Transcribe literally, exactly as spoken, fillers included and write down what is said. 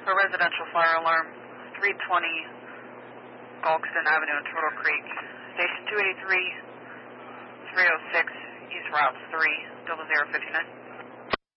For residential fire alarm, three twenty Galveston Avenue in Turtle Creek. Station two eighty-three, three oh six, East Route three, double zero fifty-nine.